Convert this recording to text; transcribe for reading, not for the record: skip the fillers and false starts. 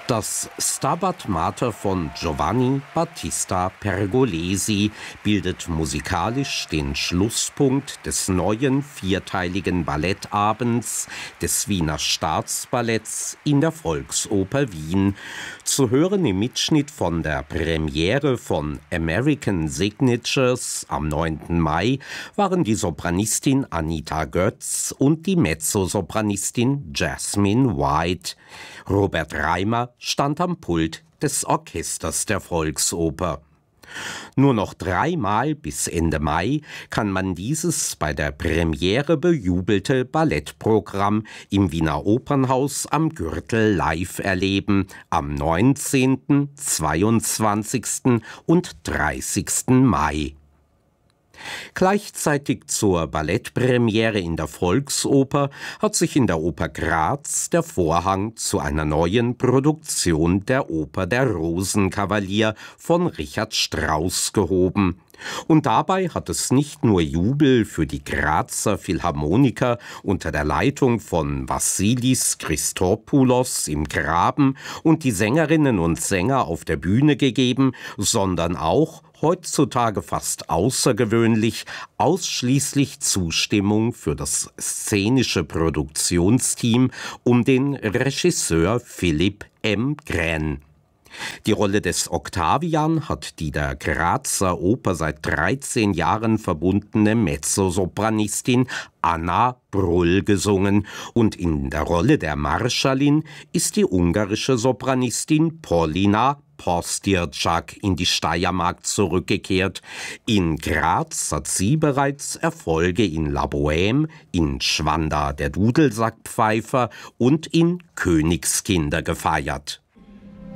Das Stabat Mater von Giovanni Battista Pergolesi bildet musikalisch den Schlusspunkt des neuen vierteiligen Ballettabends des Wiener Staatsballetts in der Volksoper Wien. Zu hören im Mitschnitt von der Premiere von American Signatures am 9. Mai waren die Sopranistin Anita Götz und die Mezzosopranistin Jasmine White. Robert Reimer stand am Pult des Orchesters der Volksoper. Nur noch 3 Mal bis Ende Mai kann man dieses bei der Premiere bejubelte Ballettprogramm im Wiener Opernhaus am Gürtel live erleben, am 19., 22. und 30. Mai. Gleichzeitig zur Ballettpremiere in der Volksoper hat sich in der Oper Graz der Vorhang zu einer neuen Produktion der Oper Der Rosenkavalier von Richard Strauss gehoben. Und dabei hat es nicht nur Jubel für die Grazer Philharmoniker unter der Leitung von Vassilis Christopoulos im Graben und die Sängerinnen und Sänger auf der Bühne gegeben, sondern auch heutzutage fast außergewöhnlich, ausschließlich Zustimmung für das szenische Produktionsteam um den Regisseur Philipp M. Graen. Die Rolle des Octavian hat die der Grazer Oper seit 13 Jahren verbundene Mezzosopranistin Anna Brull gesungen und in der Rolle der Marschallin ist die ungarische Sopranistin Polina Postierczak in die Steiermark zurückgekehrt. In Graz hat sie bereits Erfolge in La Bohème, in Schwanda der Dudelsackpfeifer und in Königskinder gefeiert.